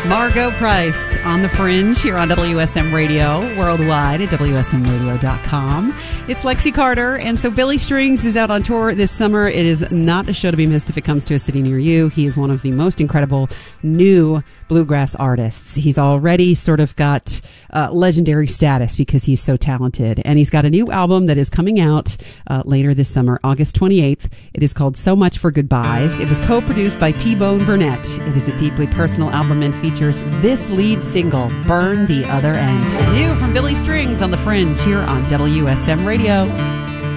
Margo Price on the Fringe here on WSM Radio, worldwide at WSMradio.com. It's Lexi Carter, and so Billy Strings is out on tour this summer. It is not a show to be missed if it comes to a city near you. He is one of the most incredible new bluegrass artists. He's already sort of got legendary status because he's so talented, and he's got a new album that is coming out later this summer, August 28th. It is called So Much for Goodbyes. It was co-produced by T-Bone Burnett. It is a deeply personal album and features this lead single, Burn the Other End. New from Billy Strings on the Fringe here on WSM Radio.